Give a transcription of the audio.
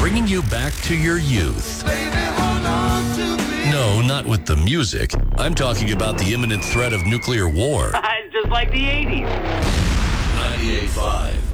bringing you back to your youth. No, not with the music. I'm talking about the imminent threat of nuclear war. It's just like the 80s. 98.5